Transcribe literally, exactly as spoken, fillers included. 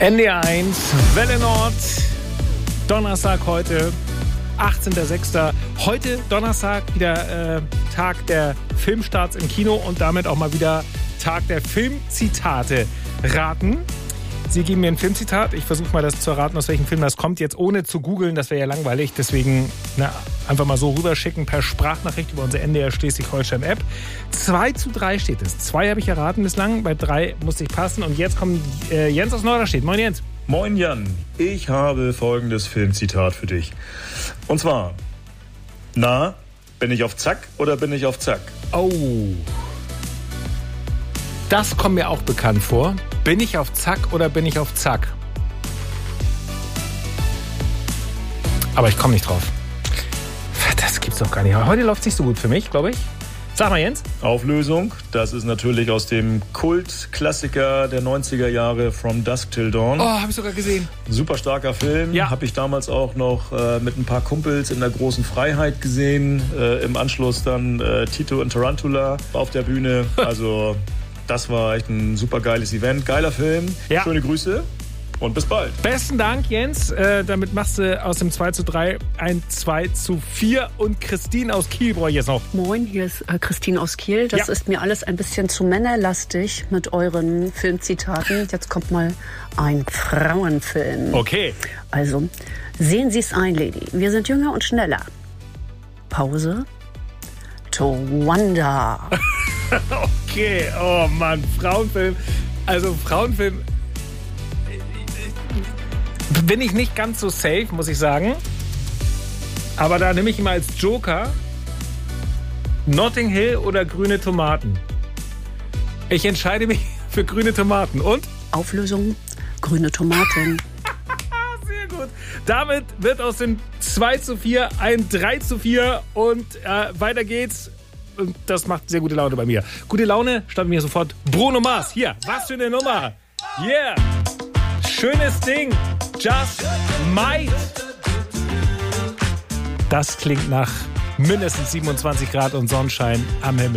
N D R eins, Welle Nord, Donnerstag heute, achtzehnter sechster Heute Donnerstag wieder äh, Tag der Filmstarts im Kino und damit auch mal wieder Tag der Filmzitate raten. Sie geben mir ein Filmzitat. Ich versuche mal das zu erraten, aus welchem Film das kommt. Jetzt ohne zu googeln, das wäre ja langweilig. Deswegen na, einfach mal so rüberschicken per Sprachnachricht über unsere N D R Schleswig-Holstein-App. zwei zu drei steht es. Zwei habe ich erraten bislang, bei drei musste ich passen. Und jetzt kommt äh, Jens aus Norderstedt. Moin Jens. Moin Jan, ich habe folgendes Filmzitat für dich. Und zwar, na, bin ich auf Zack oder bin ich auf Zack? Oh, das kommt mir auch bekannt vor. Bin ich auf Zack oder bin ich auf Zack? Aber ich komme nicht drauf. Das gibt's doch gar nicht. Heute läuft's nicht so gut für mich, glaube ich. Sag mal, Jens. Auflösung, das ist natürlich aus dem Kultklassiker der neunziger Jahre From Dusk Till Dawn. Oh, habe ich sogar gesehen. Super starker Film. Ja. Habe ich damals auch noch äh, mit ein paar Kumpels in der großen Freiheit gesehen. Äh, Im Anschluss dann äh, Tito und Tarantula auf der Bühne. Also das war echt ein super geiles Event. Geiler Film. Ja. Schöne Grüße. Und bis bald. Besten Dank, Jens. Äh, damit machst du aus dem zwei zu drei ein zwei zu vier. Und Christine aus Kiel brauche ich jetzt noch. Moin, hier ist äh, Christine aus Kiel. Das Ja. ist mir alles ein bisschen zu männerlastig mit euren Filmzitaten. Jetzt kommt mal ein Frauenfilm. Okay. Also, sehen Sie es ein, Lady. Wir sind jünger und schneller. Pause. To wonder. Okay. Oh Mann, Frauenfilm. Also Frauenfilm bin ich nicht ganz so safe, muss ich sagen. Aber da nehme ich ihn mal als Joker. Notting Hill oder grüne Tomaten? Ich entscheide mich für grüne Tomaten. Und? Auflösung, grüne Tomaten. Sehr gut. Damit wird aus dem zwei zu vier ein drei zu vier. Und äh, weiter geht's. Und das macht sehr gute Laune bei mir. Gute Laune stand mir sofort Bruno Mars. Hier, was für eine Nummer. Yeah. Schönes Ding. Just Might. Das klingt nach mindestens siebenundzwanzig Grad und Sonnenschein am Himmel.